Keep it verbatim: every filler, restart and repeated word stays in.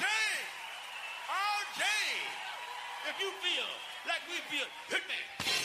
James. All James. If you feel like we feel, hit me.